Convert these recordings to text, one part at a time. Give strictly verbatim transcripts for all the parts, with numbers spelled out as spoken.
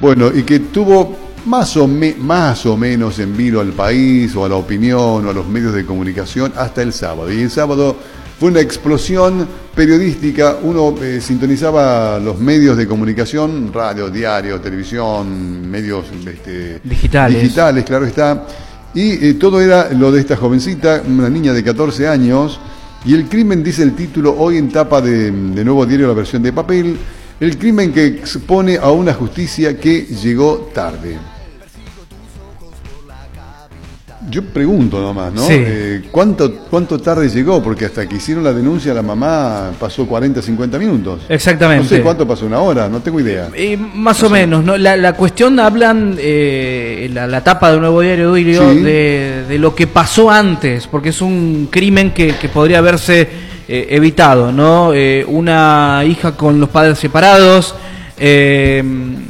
Bueno, y que tuvo más o, me, más o menos en vilo al país o a la opinión o a los medios de comunicación hasta el sábado. Y el sábado fue una explosión periodística. Uno eh, sintonizaba los medios de comunicación, radio, diario, televisión, medios este, digitales. digitales, claro está. Y eh, todo era lo de esta jovencita, una niña de catorce años. Y el crimen, dice el título, hoy en tapa de, de Nuevo Diario, la versión de papel, el crimen que expone a una justicia que llegó tarde. Yo pregunto nomás, ¿no? Sí. Eh, ¿cuánto, ¿Cuánto tarde llegó? Porque hasta que hicieron la denuncia la mamá pasó cuarenta, cincuenta minutos. Exactamente. No sé cuánto pasó, una hora, no tengo idea. Eh, más no o sé. menos, ¿no? La, la cuestión, hablan, eh, la, la tapa de Nuevo Diario, Duilio, Sí. de, de lo que pasó antes, porque es un crimen que, que podría haberse eh, evitado, ¿no? Eh, una hija con los padres separados, eh,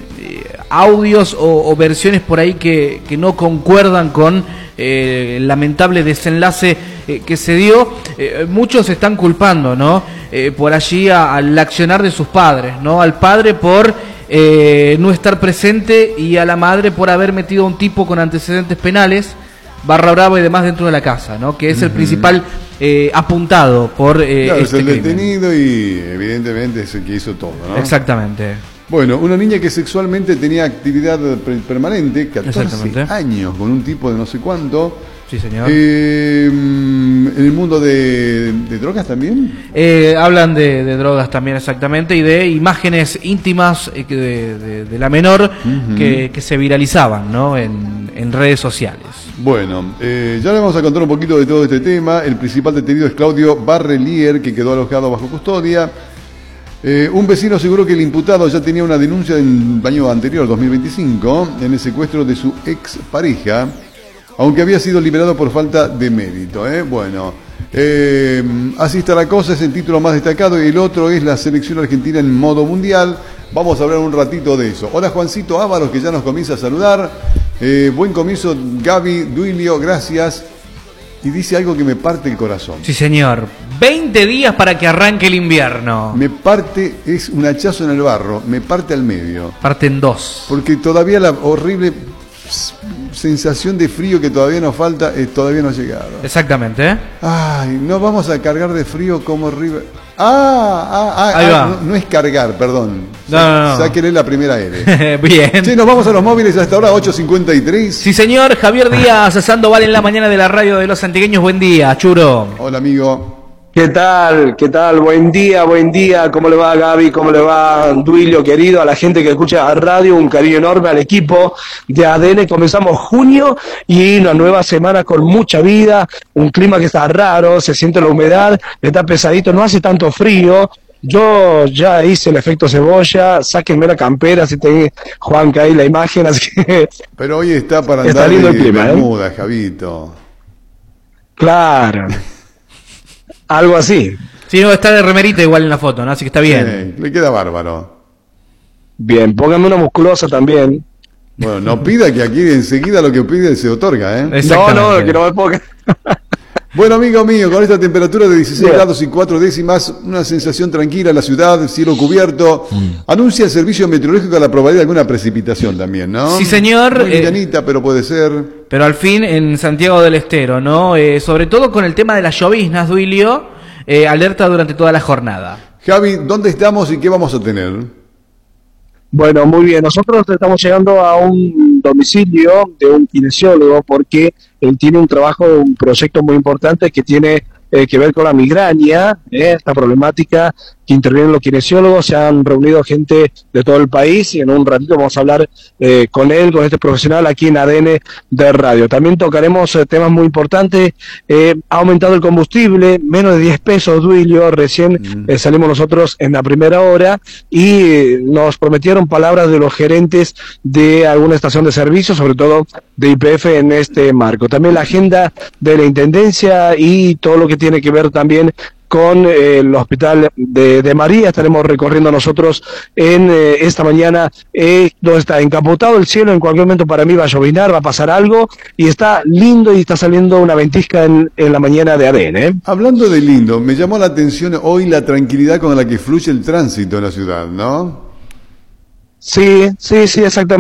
audios o, o versiones por ahí que, que no concuerdan con eh, el lamentable desenlace eh, que se dio. Eh, muchos están culpando, ¿no? Eh, por allí a, al accionar de sus padres, ¿no? Al padre por eh, no estar presente y a la madre por haber metido a un tipo con antecedentes penales, barra brava y demás dentro de la casa, ¿no? Que es uh-huh. el principal eh, apuntado por eh, claro, este es el crimen. detenido y evidentemente es el que hizo todo, ¿no? Exactamente. Bueno, una niña que sexualmente tenía actividad permanente, catorce años, con un tipo de no sé cuánto. Sí, señor. Eh, ¿En el mundo de, de drogas también? Eh, hablan de, de drogas también, exactamente, y de imágenes íntimas de, de, de la menor uh-huh. que, que se viralizaban, ¿no? en, en redes sociales. Bueno, eh, ya le vamos a contar un poquito de todo este tema. El principal detenido es Claudio Barrelier, que quedó alojado bajo custodia. Eh, un vecino aseguró que el imputado ya tenía una denuncia en el año anterior, dos mil veinticinco, en el secuestro de su expareja, aunque había sido liberado por falta de mérito. ¿eh? Bueno, eh, así está la cosa, es el título más destacado, y el otro es la selección argentina en modo mundial. Vamos a hablar un ratito de eso. Hola Juancito Ávaros, que ya nos comienza a saludar. Eh, buen comienzo, Gaby, Duilio, gracias. Y dice algo que me parte el corazón. Sí, señor. veinte días para que arranque el invierno. Me parte, es un hachazo en el barro, me parte al medio. Parte en dos. Porque todavía la horrible sensación de frío que todavía nos falta, eh, todavía no ha llegado. Exactamente. ¿eh? Ay, no vamos a cargar de frío como River. Ah, ah, ah, Ahí ah va. No, no es cargar, perdón. No, no, no. Sáquenle la primera L. Bien. Sí, nos vamos a los móviles hasta ahora, ocho cincuenta y tres. Sí, señor. Javier Díaz, Sandoval en la mañana de la radio de los antigueños. Buen día, Churo. Hola, amigo. ¿Qué tal? ¿Qué tal? Buen día, buen día. ¿Cómo le va, Gaby? ¿Cómo le va, Duilio, querido? A la gente que escucha radio, un cariño enorme al equipo de A D N. Comenzamos junio y una nueva semana con mucha vida, un clima que está raro, se siente la humedad, está pesadito, no hace tanto frío. Yo ya hice el efecto cebolla, sáquenme la campera, si te Juanca ahí la imagen, así que... Pero hoy está para está andar lindo de el clima, bermuda, ¿eh? Javito. Claro. Algo así. Sí, no, está de remerita igual en la foto, ¿no? Así que está bien. Sí, le queda bárbaro. Bien, póngame una musculosa también. Bueno, no pida que aquí enseguida lo que pide se otorga, ¿eh? No, no, que no me ponga. Bueno, amigo mío, con esta temperatura de dieciséis Bien. grados y cuatro décimas, una sensación tranquila en la ciudad, cielo cubierto. Mm. Anuncia el servicio meteorológico la probabilidad de alguna precipitación también, ¿no? Sí, señor. Muy livianita, eh, pero puede ser. Pero al fin en Santiago del Estero, ¿no? Eh, sobre todo con el tema de las lloviznas, Duilio, eh, alerta durante toda la jornada. Javi, ¿dónde estamos y qué vamos a tener? Bueno, muy bien. Nosotros estamos llegando a un domicilio de un kinesiólogo porque él tiene un trabajo, un proyecto muy importante que tiene eh, que ver con la migraña, eh, esta problemática que intervienen los kinesiólogos. Se han reunido gente de todo el país y en un ratito vamos a hablar eh, con él, con este profesional aquí en A D N de Radio. También tocaremos eh, temas muy importantes. Eh, ha aumentado el combustible, menos de diez pesos, Duilio. Recién mm. eh, salimos nosotros en la primera hora y eh, nos prometieron palabras de los gerentes de alguna estación de servicio, sobre todo de Y P F en este marco. También la agenda de la Intendencia y todo lo que tiene que ver también con eh, el Hospital de, de María. Estaremos recorriendo nosotros en eh, esta mañana, eh, donde está encapotado el cielo. En cualquier momento para mí va a llovinar, va a pasar algo, y está lindo y está saliendo una ventisca en, en la mañana de A D N. ¿eh? Hablando de lindo, me llamó la atención hoy la tranquilidad con la que fluye el tránsito en la ciudad, ¿no? Sí, sí, sí, exactamente.